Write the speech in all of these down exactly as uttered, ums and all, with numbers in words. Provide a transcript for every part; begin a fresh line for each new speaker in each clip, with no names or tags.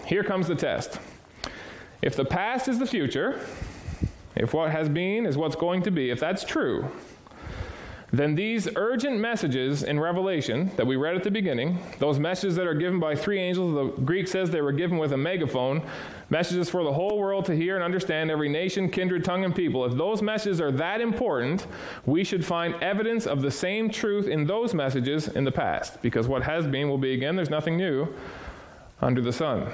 here comes the test. If the past is the future, if what has been is what's going to be, if that's true, then these urgent messages in Revelation that we read at the beginning, those messages that are given by three angels, the Greek says they were given with a megaphone, messages for the whole world to hear and understand, every nation, kindred, tongue, and people. If those messages are that important, we should find evidence of the same truth in those messages in the past, because what has been will be again. There's nothing new under the sun.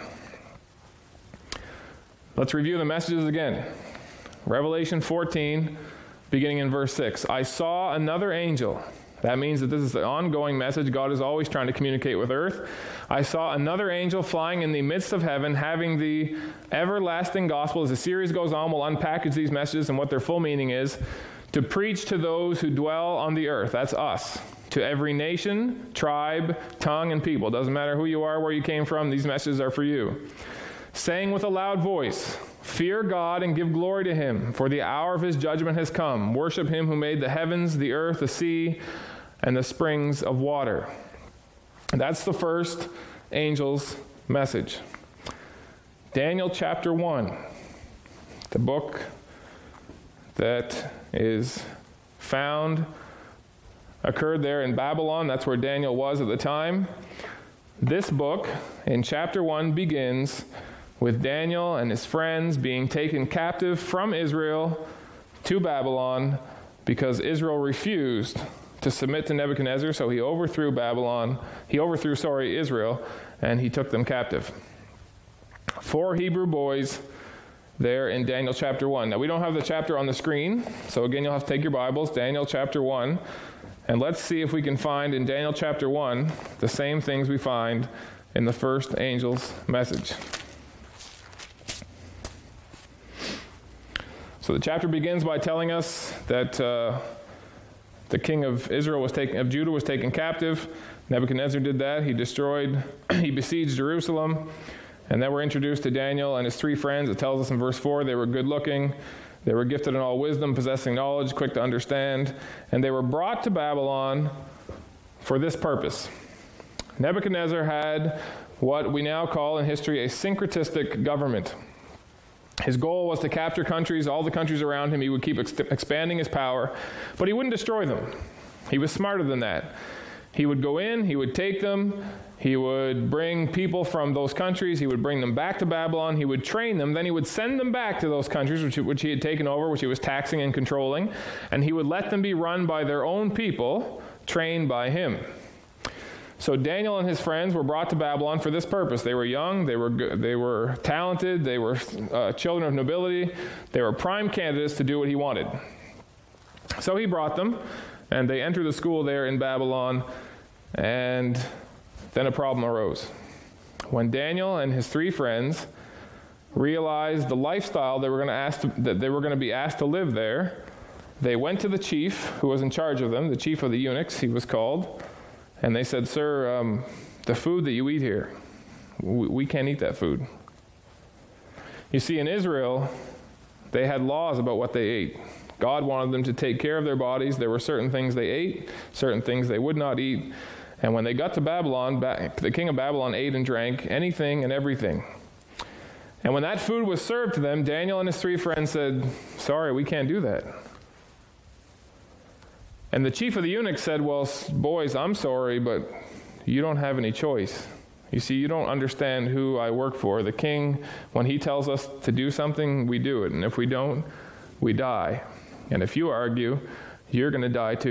Let's review the messages again. Revelation fourteen, beginning in verse six. I saw another angel. That means that this is the ongoing message. God is always trying to communicate with earth. I saw another angel flying in the midst of heaven, having the everlasting gospel. As the series goes on, we'll unpackage these messages and what their full meaning is. To preach to those who dwell on the earth. That's us. To every nation, tribe, tongue, and people. Doesn't matter who you are, where you came from, these messages are for you. Saying with a loud voice, fear God and give glory to him, for the hour of his judgment has come. Worship him who made the heavens, the earth, the sea, and the springs of water. That's the first angel's message. Daniel chapter one, the book that is found, occurred there in Babylon. That's where Daniel was at the time. This book in chapter one begins with Daniel and his friends being taken captive from Israel to Babylon because Israel refused to submit to Nebuchadnezzar, so he overthrew Babylon, he overthrew, sorry, Israel, and he took them captive. Four Hebrew boys there in Daniel chapter one. Now, we don't have the chapter on the screen, so again, you'll have to take your Bibles, Daniel chapter one, and let's see if we can find in Daniel chapter one the same things we find in the first angel's message. So the chapter begins by telling us that uh, the king of Israel was taken, of Judah was taken captive. Nebuchadnezzar did that. He destroyed, he besieged Jerusalem. And then we're introduced to Daniel and his three friends. It tells us in verse four, they were good looking, they were gifted in all wisdom, possessing knowledge, quick to understand. And they were brought to Babylon for this purpose. Nebuchadnezzar had what we now call in history a syncretistic government. His goal was to capture countries, all the countries around him. He would keep ex- expanding his power, but he wouldn't destroy them. He was smarter than that. He would go in, he would take them, he would bring people from those countries, he would bring them back to Babylon, he would train them, then he would send them back to those countries which, which he had taken over, which he was taxing and controlling, and he would let them be run by their own people, trained by him. So Daniel and his friends were brought to Babylon for this purpose. They were young, they were good, they were talented, they were uh, children of nobility, they were prime candidates to do what he wanted. So he brought them, and they entered the school there in Babylon, and then a problem arose. When Daniel and his three friends realized the lifestyle they were going to ask to, that they were going to be asked to live there, they went to the chief who was in charge of them, the chief of the eunuchs, he was called. And they said, sir, um, the food that you eat here, we, we can't eat that food. You see, in Israel, they had laws about what they ate. God wanted them to take care of their bodies. There were certain things they ate, certain things they would not eat. And when they got to Babylon, the king of Babylon ate and drank anything and everything. And when that food was served to them, Daniel and his three friends said, sorry, we can't do that. And the chief of the eunuchs said, well, boys, I'm sorry, but you don't have any choice. You see, you don't understand who I work for. The king, when he tells us to do something, we do it. And if we don't, we die. And if you argue, you're going to die too.